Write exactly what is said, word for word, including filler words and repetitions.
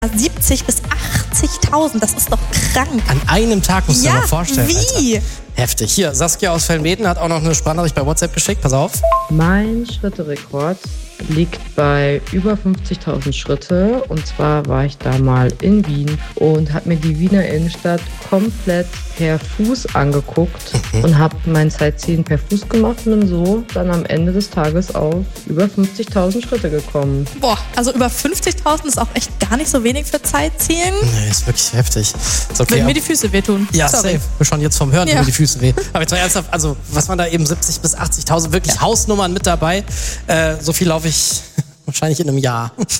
siebzig bis achtzigtausend, das ist doch krank. An einem Tag musst du ja, dir mal vorstellen. Wie? Alter. Heftig. Hier, Saskia aus Velmeden hat auch noch eine Sprachnachricht bei WhatsApp geschickt. Pass auf. Mein Schritterekord liegt bei über fünfzigtausend Schritte. Und zwar war ich da mal in Wien und habe mir die Wiener Innenstadt komplett per Fuß angeguckt mhm. und habe mein Sightseeing per Fuß gemacht und bin so dann am Ende des Tages auf über fünfzigtausend Schritte gekommen. Boah, also über fünfzigtausend ist auch echt gar nicht so wenig für Sightseeing. Nee, ist wirklich heftig. Ist okay, Würden mir die Füße wehtun. Ja, Sorry. safe. Schon jetzt vom Hören ja. tun mir die Füße weh. Aber jetzt mal ernsthaft, also was man da eben siebzig bis achtzigtausend wirklich ja. Hausnummern mit dabei. Äh, so viel laufe ich wahrscheinlich in einem Jahr.